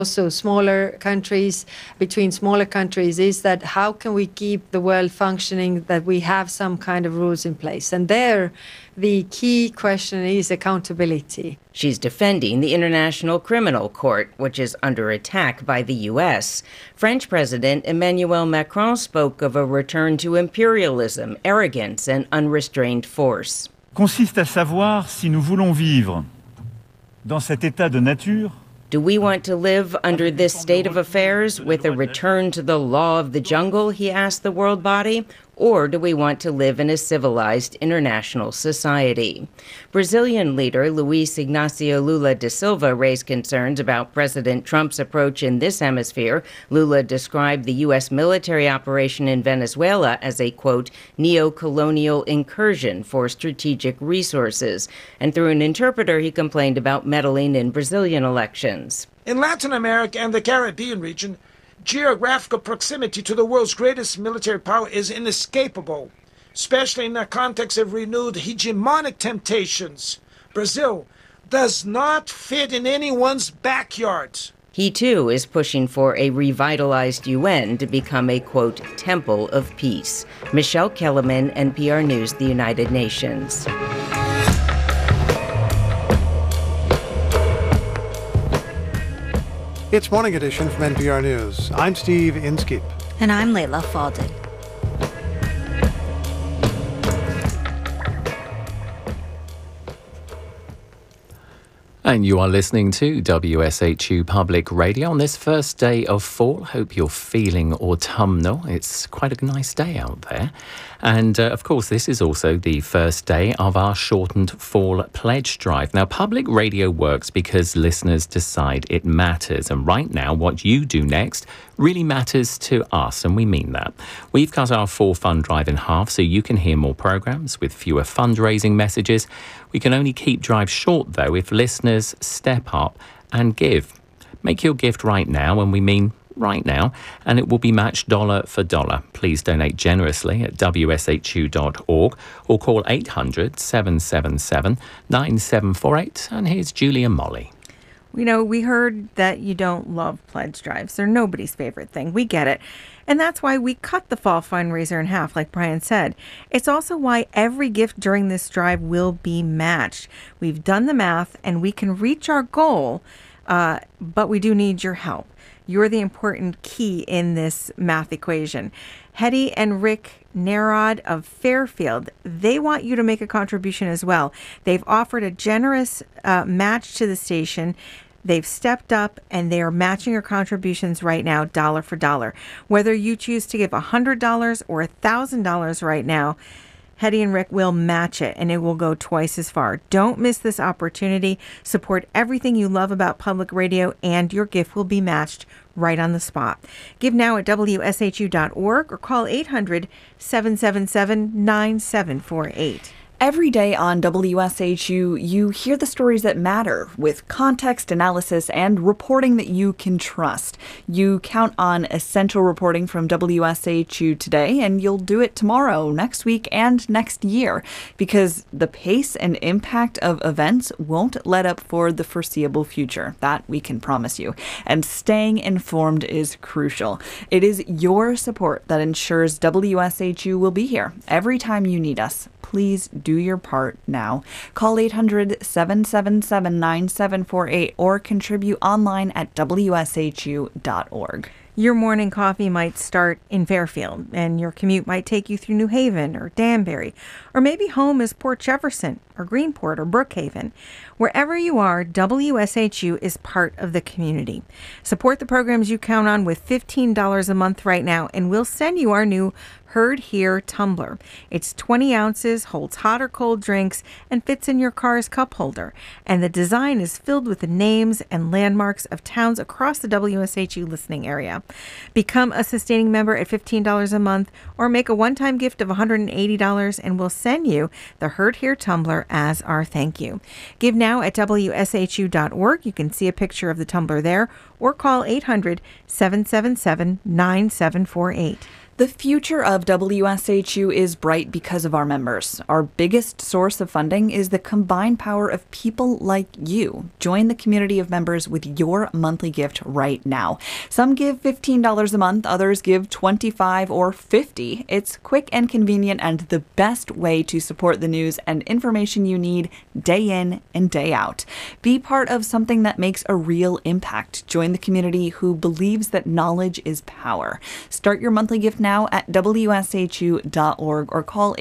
also smaller countries, between smaller countries, is that how can we keep the world functioning, that we have some kind of rules in place? And there, the key question is accountability. She's defending the International Criminal Court, which is under attack by the U.S. French President Emmanuel Macron spoke of a return to imperialism, arrogance, and unrestrained force. Consiste à savoir si nous voulons vivre dans cet état de nature. Do we want to live under this state of affairs with a return to the law of the jungle, he asked the world body, or do we want to live in a civilized international society? Brazilian leader Luiz Inácio Lula da Silva raised concerns about President Trump's approach in this hemisphere. Lula described the U.S. military operation in Venezuela as a, quote, neo-colonial incursion for strategic resources. And through an interpreter, he complained about meddling in Brazilian elections. In Latin America and the Caribbean region, geographical proximity to the world's greatest military power is inescapable, especially in the context of renewed hegemonic temptations. Brazil does not fit in anyone's backyard. He, too, is pushing for a revitalized UN to become a, quote, temple of peace. Michelle Kellerman, NPR News, the United Nations. It's Morning Edition from NPR News. I'm Steve Inskeep. And I'm Layla Faldin. And you are listening to WSHU Public Radio on this first day of fall. Hope you're feeling autumnal. It's quite a nice day out there. And of course, this is also the first day of our shortened fall pledge drive. Now, public radio works because listeners decide it matters. And right now, what you do next really matters to us, and we mean that. We've cut our fall fund drive in half so you can hear more programs with fewer fundraising messages. We can only keep drive short, though, if listeners step up and give. Make your gift right now, and we mean right now, and it will be matched dollar for dollar. Please donate generously at wshu.org or call 800-777-9748. And here's Julia Molly. You know, we heard that you don't love pledge drives. They're nobody's favorite thing. We get it. And that's why we cut the fall fundraiser in half, like Brian said. It's also why every gift during this drive will be matched. We've done the math and we can reach our goal, but we do need your help. You're the important key in this math equation. Hetty and Rick Narod of Fairfield, they want you to make a contribution as well. They've offered a generous match to the station. They've stepped up and they are matching your contributions right now, dollar for dollar. Whether you choose to give $100 or $1,000 right now, Hetty and Rick will match it, and it will go twice as far. Don't miss this opportunity. Support everything you love about public radio, and your gift will be matched right on the spot. Give now at WSHU.org or call 800-777-9748. Every day on WSHU, you hear the stories that matter with context, analysis, and reporting that you can trust. You count on essential reporting from WSHU today, and you'll do it tomorrow, next week, and next year, because the pace and impact of events won't let up for the foreseeable future. That we can promise you. And staying informed is crucial. It is your support that ensures WSHU will be here every time you need us. Please do your part now. Call 800-777-9748 or contribute online at wshu.org. Your morning coffee might start in Fairfield, and your commute might take you through New Haven or Danbury, or maybe home is Port Jefferson or Greenport or Brookhaven. Wherever you are, WSHU is part of the community. Support the programs you count on with $15 a month right now, and we'll send you our new Heard Here tumbler. It's 20 ounces, holds hot or cold drinks, and fits in your car's cup holder. And the design is filled with the names and landmarks of towns across the WSHU listening area. Become a sustaining member at $15 a month, or make a one-time gift of $180, and we'll send you the Heard Here tumbler as our thank you. Give now at WSHU.org. You can see a picture of the tumbler there, or call 800-777-9748. The future of WSHU is bright because of our members. Our biggest source of funding is the combined power of people like you. Join the community of members with your monthly gift right now. Some give $15 a month, others give $25 or $50. It's quick and convenient and the best way to support the news and information you need day in and day out. Be part of something that makes a real impact. Join the community who believes that knowledge is power. Start your monthly gift now at WSHU.org or call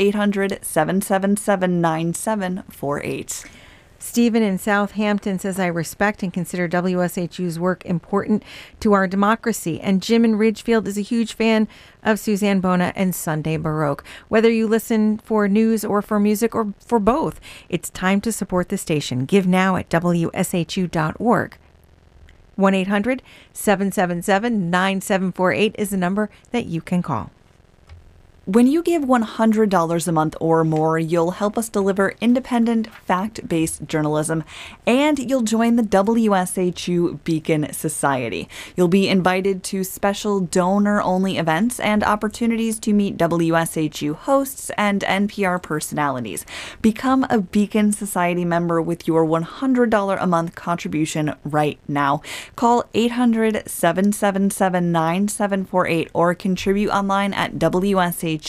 800-777-9748. Stephen in Southampton says, I respect and consider WSHU's work important to our democracy. And Jim in Ridgefield is a huge fan of Suzanne Bona and Sunday Baroque. Whether you listen for news or for music or for both, it's time to support the station. Give now at WSHU.org. 1-800-777-9748 is the number that you can call. When you give $100 a month or more, you'll help us deliver independent, fact-based journalism, and you'll join the WSHU Beacon Society. You'll be invited to special donor-only events and opportunities to meet WSHU hosts and NPR personalities. Become a Beacon Society member with your $100 a month contribution right now. Call 800-777-9748 or contribute online at WSHU.org.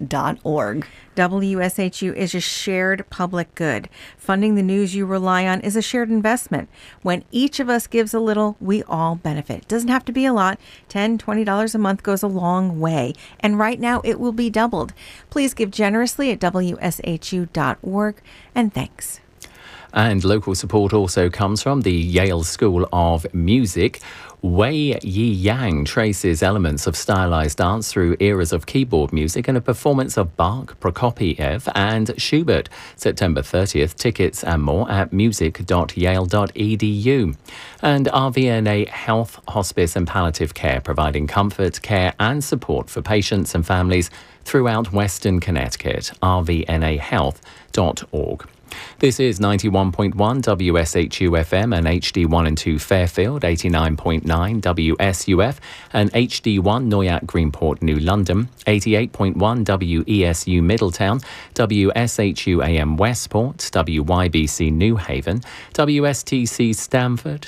WSHU is a shared public good. Funding the news you rely on is a shared investment. When each of us gives a little, we all benefit. It doesn't have to be a lot. $10, $20 a month goes a long way. And right now it will be doubled. Please give generously at WSHU.org. And thanks. And local support also comes from the Yale School of Music. Wei Yi Yang traces elements of stylized dance through eras of keyboard music in a performance of Bach, Prokofiev and Schubert. September 30th. Tickets and more at music.yale.edu. And RVNA Health, Hospice and Palliative Care, providing comfort, care and support for patients and families throughout Western Connecticut. rvnahealth.org. This is 91.1 WSHU FM and HD1 and 2 Fairfield, 89.9 WSUF and HD1 Noyak Greenport New London, 88.1 WESU Middletown, WSHU AM Westport, WYBC New Haven, WSTC Stamford,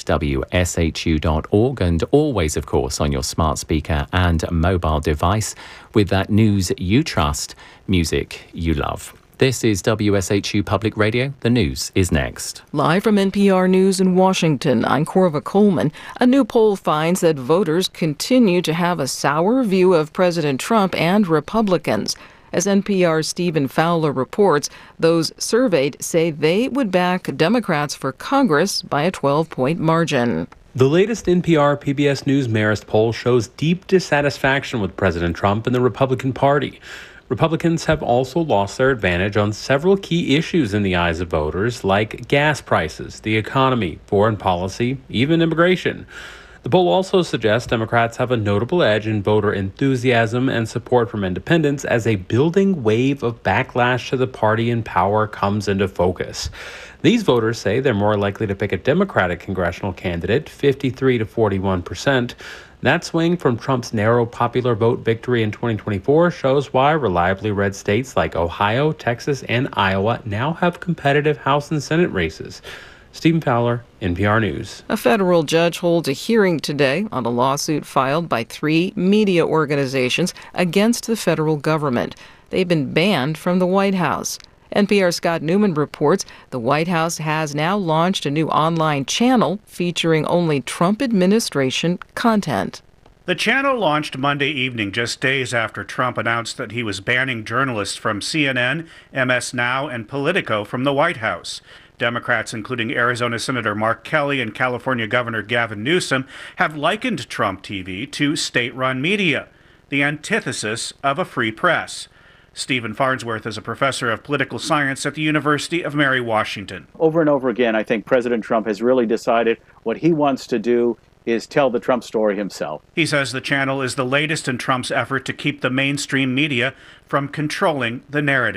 WSHU.org, and always, of course, on your smart speaker and mobile device with that news you trust, music you love. This is WSHU Public Radio. The news is next. Live from NPR News in Washington, I'm Corva Coleman. A new poll finds that voters continue to have a sour view of President Trump and Republicans. As NPR's Stephen Fowler reports, those surveyed say they would back Democrats for Congress by a 12-point margin. The latest NPR PBS News Marist poll shows deep dissatisfaction with President Trump and the Republican Party. Republicans have also lost their advantage on several key issues in the eyes of voters, like gas prices, the economy, foreign policy, even immigration. The poll also suggests Democrats have a notable edge in voter enthusiasm and support from independents as a building wave of backlash to the party in power comes into focus. These voters say they're more likely to pick a Democratic congressional candidate, 53 to 41%. That swing from Trump's narrow popular vote victory in 2024 shows why reliably red states like Ohio, Texas, and Iowa now have competitive House and Senate races. Stephen Fowler, NPR News. A federal judge holds a hearing today on a lawsuit filed by 3 media organizations against the federal government. They've been banned from the White House. NPR's Scott Newman reports the White House has now launched a new online channel featuring only Trump administration content. The channel launched Monday evening, just days after Trump announced that he was banning journalists from CNN, MS Now, and Politico from the White House. Democrats, including Arizona Senator Mark Kelly and California Governor Gavin Newsom, have likened Trump TV to state-run media, the antithesis of a free press. Stephen Farnsworth is a professor of political science at the University of Mary Washington. Over and over again, I think President Trump has really decided what he wants to do is tell the Trump story himself. He says the channel is the latest in Trump's effort to keep the mainstream media from controlling the narrative.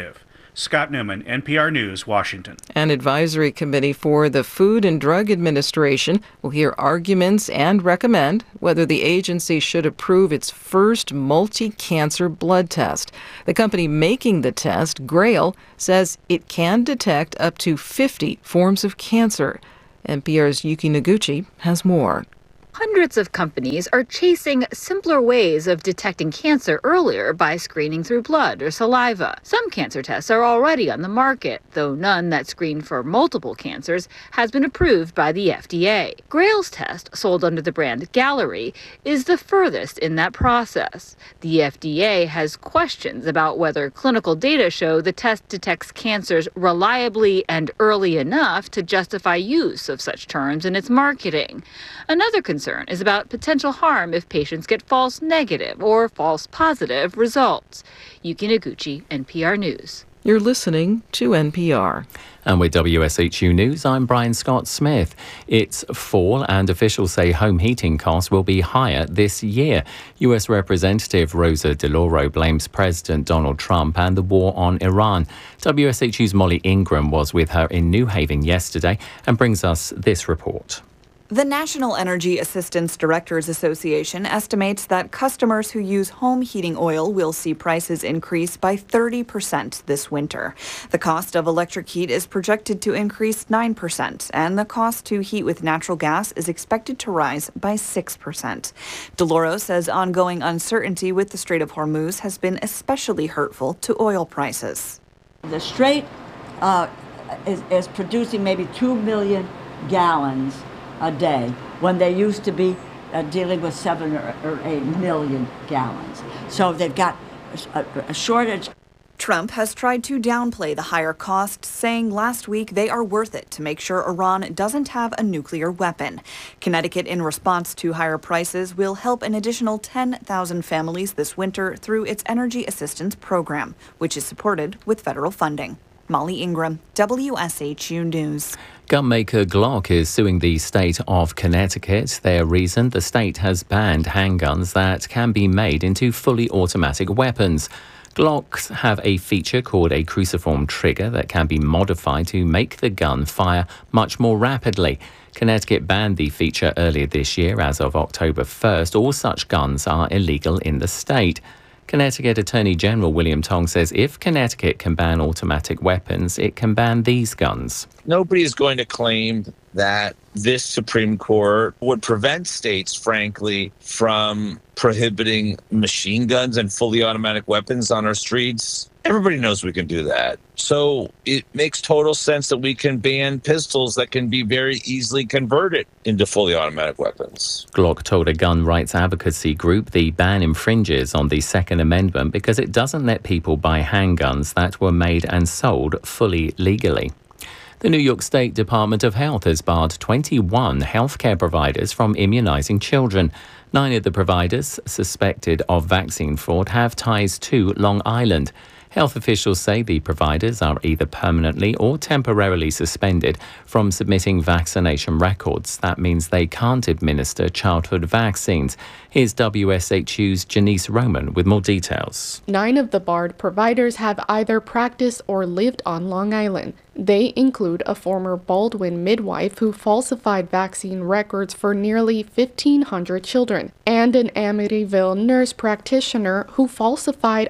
Scott Newman, NPR News, Washington. An advisory committee for the Food and Drug Administration will hear arguments and recommend whether the agency should approve its first multi-cancer blood test. The company making the test, Grail, says it can detect up to 50 forms of cancer. NPR's Yuki Noguchi has more. Hundreds of companies are chasing simpler ways of detecting cancer earlier by screening through blood or saliva. Some cancer tests are already on the market, though none that screen for multiple cancers has been approved by the FDA. Grail's test, sold under the brand Gallery, is the furthest in that process. The FDA has questions about whether clinical data show the test detects cancers reliably and early enough to justify use of such terms in its marketing. Another concern is about potential harm if patients get false negative or false positive results. Yuki Noguchi, NPR News. You're listening to NPR. And with WSHU News, I'm Brian Scott Smith. It's fall and officials say home heating costs will be higher this year. US Representative Rosa DeLauro blames President Donald Trump and the war on Iran. WSHU's Molly Ingram was with her in New Haven yesterday and brings us this report. The National Energy Assistance Directors Association estimates that customers who use home heating oil will see prices increase by 30% this winter. The cost of electric heat is projected to increase 9%, and the cost to heat with natural gas is expected to rise by 6%. DeLauro says ongoing uncertainty with the Strait of Hormuz has been especially hurtful to oil prices. The Strait is producing maybe 2 million gallons a day when they used to be dealing with 7 or 8 million gallons. So they've got a shortage. Trump has tried to downplay the higher cost, saying last week they are worth it to make sure Iran doesn't have a nuclear weapon. Connecticut, in response to higher prices, will help an additional 10,000 families this winter through its energy assistance program, which is supported with federal funding. Molly Ingram, WSHU News. Gunmaker Glock is suing the state of Connecticut. Their reason, the state has banned handguns that can be made into fully automatic weapons. Glocks have a feature called a cruciform trigger that can be modified to make the gun fire much more rapidly. Connecticut banned the feature earlier this year. As of October 1st, all such guns are illegal in the state. Connecticut Attorney General William Tong says if Connecticut can ban automatic weapons, it can ban these guns. Nobody is going to claim that this Supreme Court would prevent states, frankly, from prohibiting machine guns and fully automatic weapons on our streets. Everybody knows we can do that. So it makes total sense that we can ban pistols that can be very easily converted into fully automatic weapons. Glock told a gun rights advocacy group the ban infringes on the Second Amendment because it doesn't let people buy handguns that were made and sold fully legally. The New York State Department of Health has barred 21 healthcare providers from immunizing children. 9 of the providers suspected of vaccine fraud have ties to Long Island. Health officials say the providers are either permanently or temporarily suspended from submitting vaccination records. That means they can't administer childhood vaccines. Here's WSHU's Janice Roman with more details. 9 of the barred providers have either practiced or lived on Long Island. They include a former Baldwin midwife who falsified vaccine records for nearly 1,500 children, and an Amityville nurse practitioner who falsified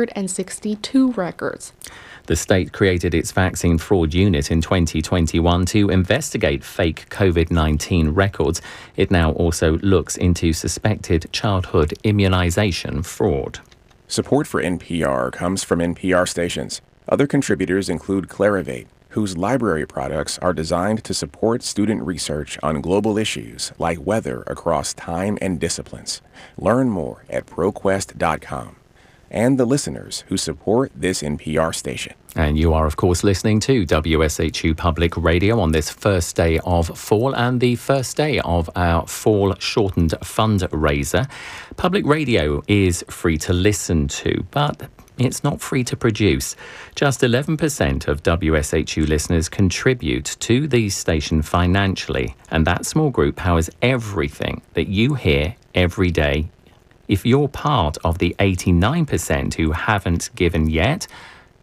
162 records. The state created its vaccine fraud unit in 2021 to investigate fake COVID-19 records. It now also looks into suspected childhood immunization fraud. Support for NPR comes from NPR stations. Other contributors include Clarivate, whose library products are designed to support student research on global issues like weather across time and disciplines. Learn more at ProQuest.com. And the listeners who support this NPR station. And you are, of course, listening to WSHU Public Radio on this first day of fall and the first day of our fall shortened fundraiser. Public radio is free to listen to, but it's not free to produce. Just 11% of WSHU listeners contribute to the station financially, and that small group powers everything that you hear every day. If you're part of the 89% who haven't given yet,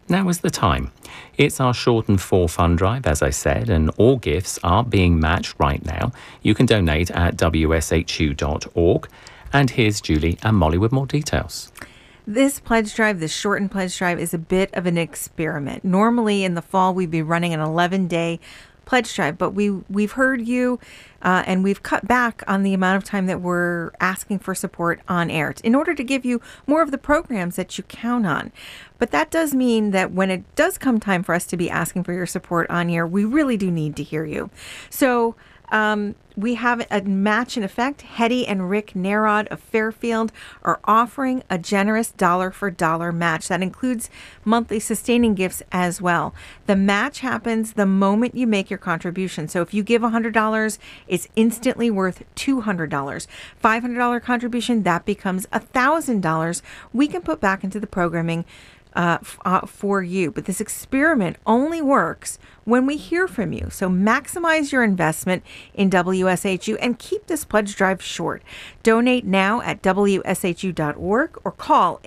Now is the time. It's our Shortened Fall Fund Drive, as I said, and all gifts are being matched right now. You can donate at wshu.org. And here's Julie and Molly with more details. This pledge drive, this shortened pledge drive, is a bit of an experiment. Normally in the fall, we'd be running an 11-day pledge drive, but we've heard you and we've cut back on the amount of time that we're asking for support on air in order to give you more of the programs that you count on. But that does mean that when it does come time for us to be asking for your support on air, we really do need to hear you. So we have a match in effect. Hetty and Rick Narod of Fairfield are offering a generous dollar-for-dollar match. That includes monthly sustaining gifts as well. The match happens the moment you make your contribution. So if you give $100, it's instantly worth $200. $500 contribution, that becomes $1,000 we can put back into the programming for you. But this experiment only works when we hear from you. So maximize your investment in WSHU and keep this pledge drive short. Donate now at WSHU.org or call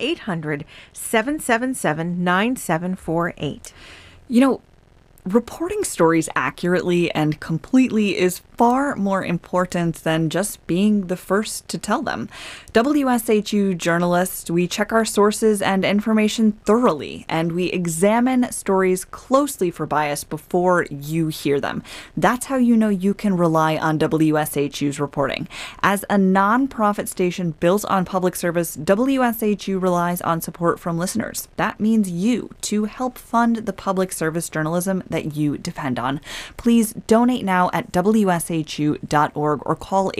800-777-9748. You know, reporting stories accurately and completely is far more important than just being the first to tell them. WSHU journalists, we check our sources and information thoroughly, and we examine stories closely for bias before you hear them. That's how you know you can rely on WSHU's reporting. As a nonprofit station built on public service, WSHU relies on support from listeners. That means you to help fund the public service journalism that you depend on. Please donate now at WSHU.org or call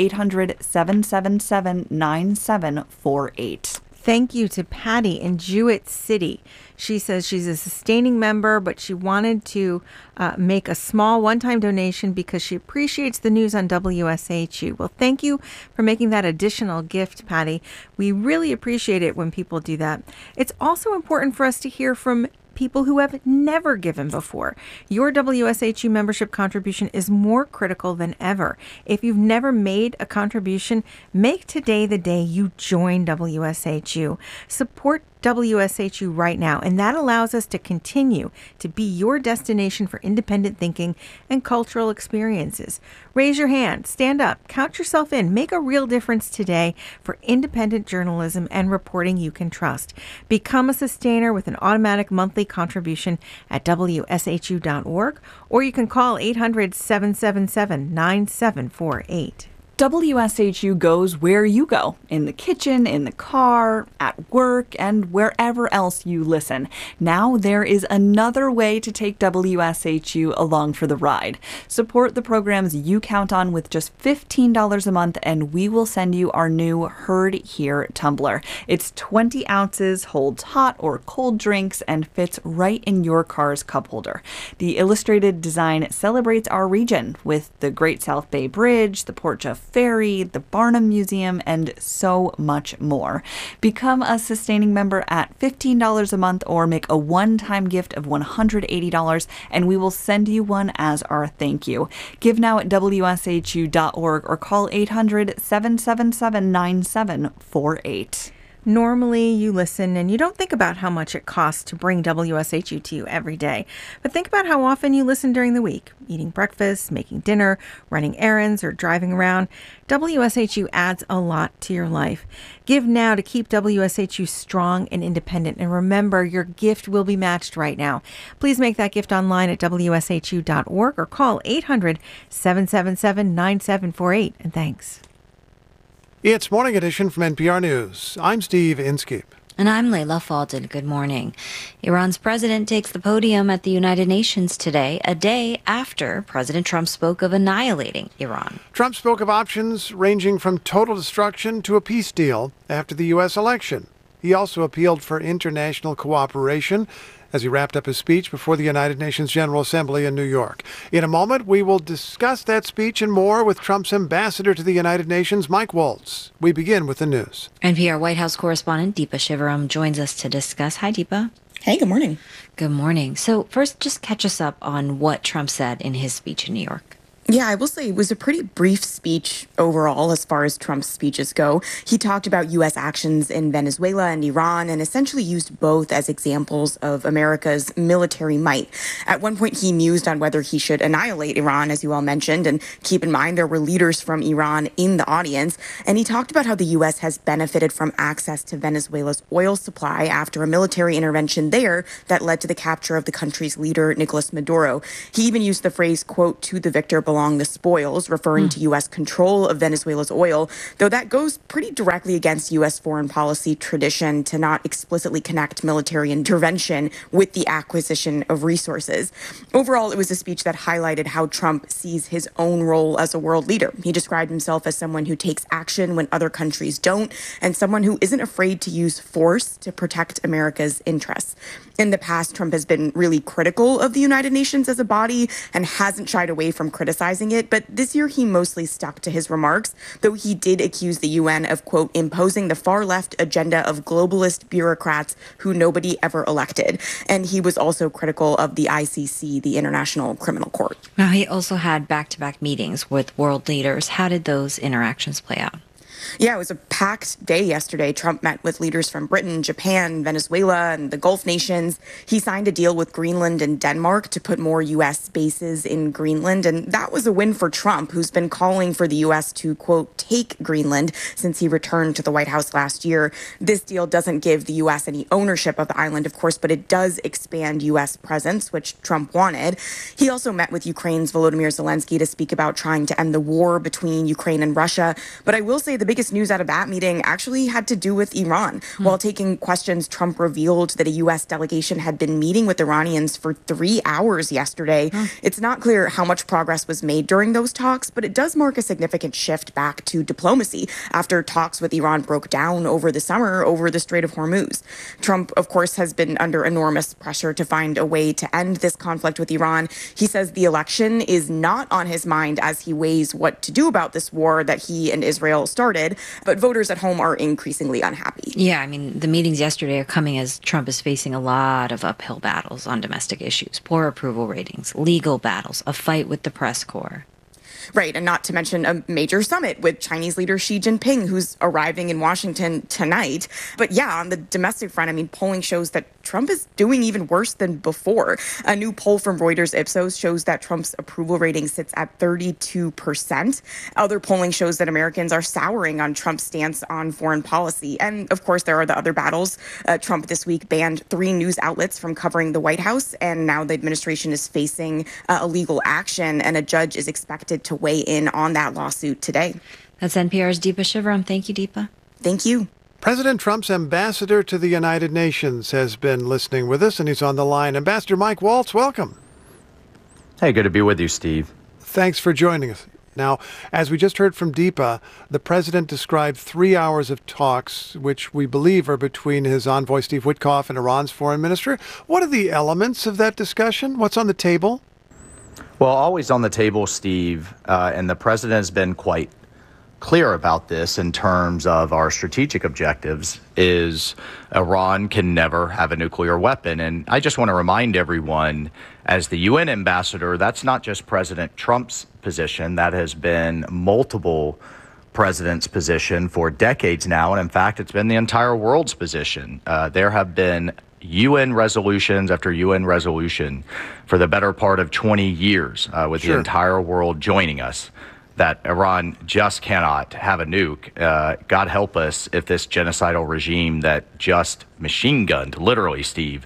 800-777-9748. Thank you to Patty in Jewett City. She says she's a sustaining member, but she wanted to make a small one-time donation because she appreciates the news on WSHU. Well, thank you for making that additional gift, Patty. We really appreciate it when people do that. It's also important for us to hear from people who have never given before. Your WSHU membership contribution is more critical than ever. If you've never made a contribution, make today the day you join WSHU. Support WSHU right now, and that allows us to continue to be your destination for independent thinking and cultural experiences. Raise your hand, stand up, count yourself in, make a real difference today for independent journalism and reporting you can trust. Become a sustainer with an automatic monthly contribution at WSHU.org, or you can call 800-777-9748. WSHU goes where you go, in the kitchen, in the car, at work, and wherever else you listen. Now there is another way to take WSHU along for the ride. Support the programs you count on with just $15 a month, and we will send you our new Heard Here tumbler. It's 20 ounces, holds hot or cold drinks, and fits right in your car's cup holder. The illustrated design celebrates our region with the Great South Bay Bridge, the Port Jeff Ferry, the Barnum Museum, and so much more. Become a sustaining member at $15 a month or make a one-time gift of $180, and we will send you one as our thank you. Give now at WSHU.org or call 800-777-9748. Normally you listen and you don't think about how much it costs to bring WSHU to you every day. But think about how often you listen during the week, eating breakfast, making dinner, running errands, or driving around. WSHU adds a lot to your life. Give now to keep WSHU strong and independent. And remember, your gift will be matched right now. Please make that gift online at WSHU.org or call 800-777-9748. And thanks. It's Morning Edition from NPR News. I'm Steve Inskeep. And I'm Layla Faldin. Good morning. Iran's president takes the podium at the United Nations today, a day after President Trump spoke of annihilating Iran. Trump spoke of options ranging from total destruction to a peace deal after the U.S. election. He also appealed for international cooperation as he wrapped up his speech before the United Nations General Assembly in New York. In a moment, we will discuss that speech and more with Trump's ambassador to the United Nations, Mike Waltz. We begin with the news. NPR White House correspondent Deepa Shivaram joins us to discuss. Hi, Deepa. Hey, good morning. Good morning. So first, just catch us up on what Trump said in his speech in New York. Yeah, I will say it was a pretty brief speech overall as far as Trump's speeches go. He talked about U.S. actions in Venezuela and Iran and essentially used both as examples of America's military might. At one point, he mused on whether he should annihilate Iran, as you all mentioned, and keep in mind there were leaders from Iran in the audience. And he talked about how the U.S. has benefited from access to Venezuela's oil supply after a military intervention there that led to the capture of the country's leader, Nicolas Maduro. He even used the phrase, quote, "to the victor belongs the spoils," referring to U.S. control of Venezuela's oil, though that goes pretty directly against U.S. foreign policy tradition to not explicitly connect military intervention with the acquisition of resources. Overall, it was a speech that highlighted how Trump sees his own role as a world leader. He described himself as someone who takes action when other countries don't, and someone who isn't afraid to use force to protect America's interests. In the past, Trump has been really critical of the United Nations as a body and hasn't shied away from criticizing it. But this year, he mostly stuck to his remarks, though he did accuse the UN of, quote, imposing the far left agenda of globalist bureaucrats who nobody ever elected. And he was also critical of the ICC, the International Criminal Court. Now, he also had back-to-back meetings with world leaders. How did those interactions play out? Yeah, it was a packed day yesterday. Trump met with leaders from Britain, Japan, Venezuela, and the Gulf nations. He signed a deal with Greenland and Denmark to put more U.S. bases in Greenland. And that was a win for Trump, who's been calling for the U.S. to, quote, take Greenland since he returned to the White House last year. This deal doesn't give the U.S. any ownership of the island, of course, but it does expand U.S. presence, which Trump wanted. He also met with Ukraine's Volodymyr Zelensky to speak about trying to end the war between Ukraine and Russia. But I will say the biggest news out of that meeting actually had to do with Iran. While taking questions, Trump revealed that a U.S. delegation had been meeting with Iranians for 3 hours yesterday. It's not clear how much progress was made during those talks, but it does mark a significant shift back to diplomacy after talks with Iran broke down over the summer over the Strait of Hormuz. Trump, of course, has been under enormous pressure to find a way to end this conflict with Iran. He says the election is not on his mind as he weighs what to do about this war that he and Israel started. But voters at home are increasingly unhappy. Yeah, I mean, the meetings yesterday are coming as Trump is facing a lot of uphill battles on domestic issues, poor approval ratings, legal battles, a fight with the press corps. Right, and not to mention a major summit with Chinese leader Xi Jinping, who's arriving in Washington tonight. But yeah, on the domestic front, I mean, polling shows that Trump is doing even worse than before. A new poll from Reuters Ipsos shows that Trump's approval rating sits at 32%. Other polling shows that Americans are souring on Trump's stance on foreign policy. And of course, there are the other battles. Trump this week banned 3 news outlets from covering the White House, and now the administration is facing illegal action, and a judge is expected to weigh in on that lawsuit today. That's NPR's Deepa Shivaram. Thank you, Deepa. Thank you. President Trump's ambassador to the United Nations has been listening with us, and he's on the line. Ambassador Mike Waltz, welcome. Hey, good to be with you, Steve. Thanks for joining us. Now, as we just heard from Deepa, the president described 3 hours of talks, which we believe are between his envoy, Steve Witkoff, and Iran's foreign minister. What are the elements of that discussion? What's on the table? Well, always on the table, Steve, and the president has been quite clear about this in terms of our strategic objectives, is Iran can never have a nuclear weapon. And I just want to remind everyone, as the UN ambassador, that's not just President Trump's position. That has been multiple presidents' position for decades now. And in fact, it's been the entire world's position. There have been UN resolutions after UN resolution for the better part of 20 years, with the entire world joining us, that Iran just cannot have a nuke. God help us if this genocidal regime that just machine gunned, literally, Steve,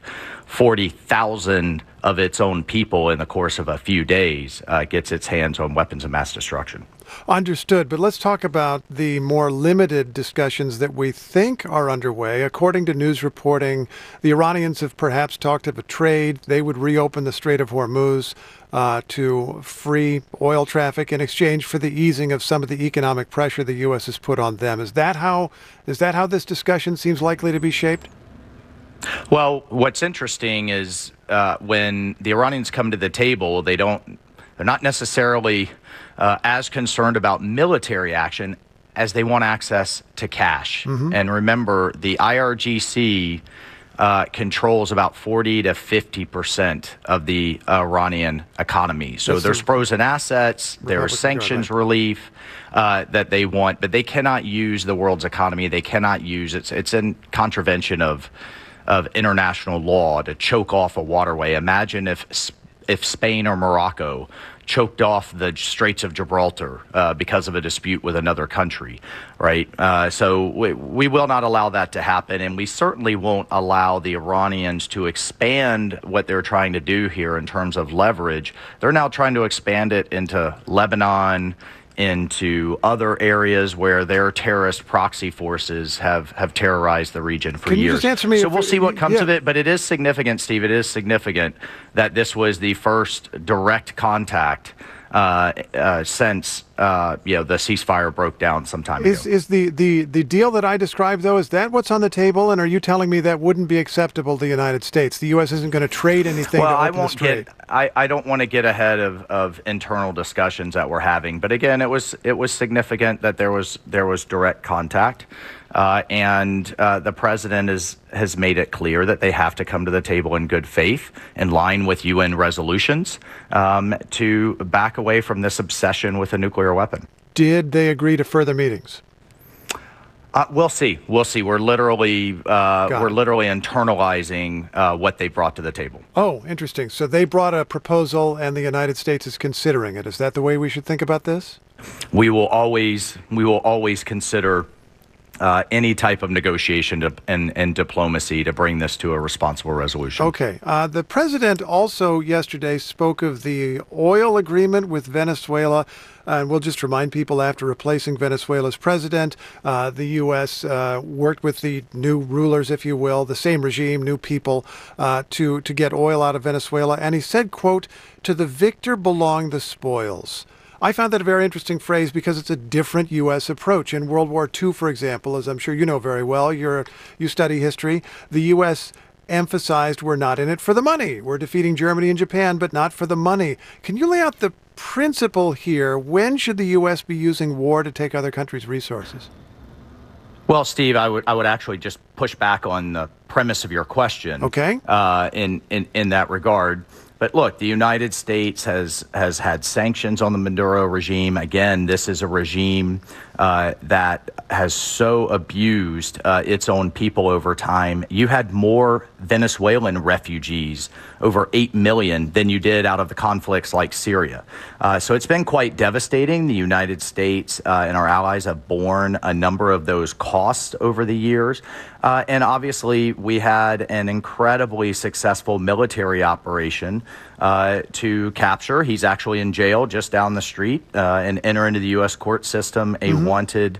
40,000 of its own people in the course of a few days gets its hands on weapons of mass destruction. Understood, but let's talk about the more limited discussions that we think are underway. According to news reporting, the Iranians have perhaps talked of a trade. They would reopen the Strait of Hormuz to free oil traffic in exchange for the easing of some of the economic pressure the U.S. has put on them. Is that how this discussion seems likely to be shaped? Well, what's interesting is when the Iranians come to the table, they're not necessarily as concerned about military action as they want access to cash. And remember, the IRGC controls about 40 to 50% of the Iranian economy. So there's frozen assets, there's sanctions relief that they want, but they cannot use the world's economy. They cannot use it's in contravention of international law to choke off a waterway. Imagine if Spain or Morocco choked off the Straits of Gibraltar because of a dispute with another country, right? So we will not allow that to happen, and we certainly won't allow the Iranians to expand what they're trying to do here in terms of leverage. They're now trying to expand it into Lebanon, into other areas where their terrorist proxy forces have terrorized the region for years. Can you just answer me? So we'll see what comes of it, but it is significant, Steve. It is significant that this was the first direct contact since the ceasefire broke down some time ago. Is the deal that I described, though, is that what's on the table? And are you telling me that wouldn't be acceptable to the United States? The U.S. isn't going to trade anything to open this trade? I don't want to get ahead of internal discussions that we're having. But again, it was significant that there was direct contact. And the president has made it clear that they have to come to the table in good faith, in line with UN resolutions, to back away from this obsession with a nuclear weapon. Did they agree to further meetings? We'll see. We're literally internalizing what they brought to the table. Oh, interesting. So they brought a proposal, and the United States is considering it. Is that the way we should think about this? We will always consider any type of negotiation and diplomacy to bring this to a responsible resolution. Okay. The president also yesterday spoke of the oil agreement with Venezuela. And we'll just remind people, after replacing Venezuela's president, the U.S. Worked with the new rulers, if you will, the same regime, new people, to get oil out of Venezuela. And he said, quote, "To the victor belong the spoils." I found that a very interesting phrase because it's a different U.S. approach. In World War II, for example, as I'm sure you know very well, you study history, the U.S. emphasized we're not in it for the money. We're defeating Germany and Japan, but not for the money. Can you lay out the principle here? When should the U.S. be using war to take other countries' resources? Well, Steve, I would actually just push back on the premise of your question. Okay. In that regard. But look, the United States has had sanctions on the Maduro regime. Again, this is a regime that has so abused its own people over time. You had more Venezuelan refugees, over 8 million, than you did out of the conflicts like Syria. So it's been quite devastating. The United States and our allies have borne a number of those costs over the years. And obviously, we had an incredibly successful military operation to capture. He's actually in jail just down the street and enter into the U.S. court system a wanted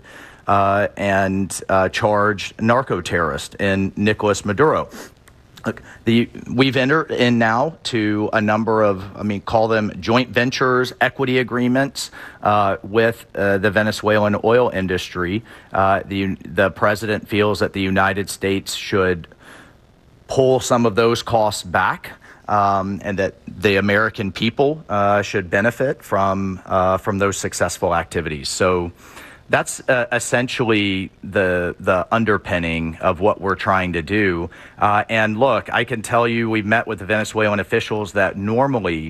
and charged narco-terrorist in Nicolas Maduro. Look, we've entered in now to a number of, call them joint ventures, equity agreements with the Venezuelan oil industry. The president feels that the United States should pull some of those costs back, and that the American people should benefit from those successful activities. So that's essentially the underpinning of what we're trying to do. And look, I can tell you we've met with the Venezuelan officials that normally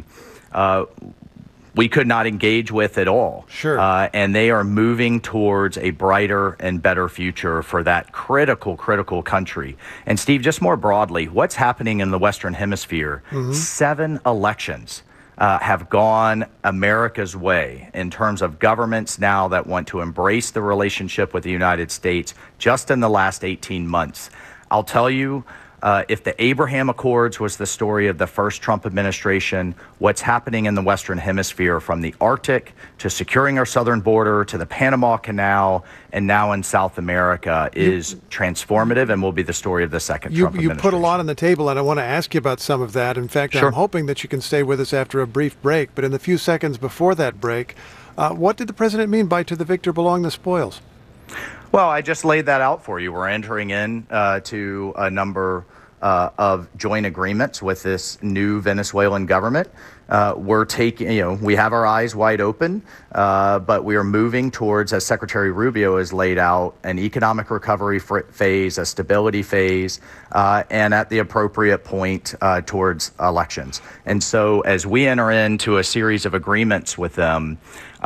we could not engage with at all. Sure. And they are moving towards a brighter and better future for that critical country. And Steve, just more broadly, what's happening in the Western Hemisphere? 7 elections have gone America's way in terms of governments now that want to embrace the relationship with the United States just in the last 18 months. I'll tell you, if the Abraham Accords was the story of the first Trump administration, what's happening in the Western Hemisphere, from the Arctic to securing our southern border to the Panama Canal and now in South America, is transformative and will be the story of the second Trump administration. You put a lot on the table, and I want to ask you about some of that. In fact, Sure. I'm hoping that you can stay with us after a brief break. But in the few seconds before that break, what did the president mean by "to the victor belong the spoils"? Well, I just laid that out for you. We're entering in to a number of joint agreements with this new Venezuelan government. We're taking, we have our eyes wide open, but we are moving towards, as Secretary Rubio has laid out, an economic recovery phase, a stability phase, and at the appropriate point towards elections. And so as we enter into a series of agreements with them,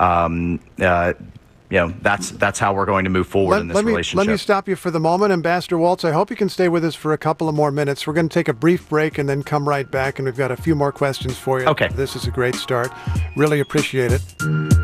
that's how we're going to move forward in this relationship. Let me stop you for the moment. Ambassador Waltz, I hope you can stay with us for a couple of more minutes. We're going to take a brief break and then come right back, and we've got a few more questions for you. Okay. This is a great start. Really appreciate it.